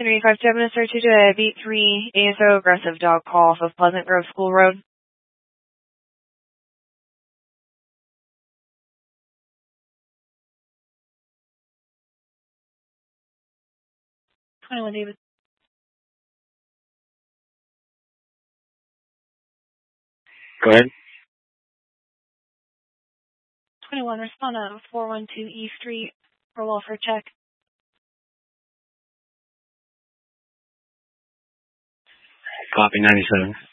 385 to administer to beat 3 ASO aggressive dog call off of Pleasant Grove School Road. 21 David. 21, respond to 412 E Street for welfare check. Copy 97.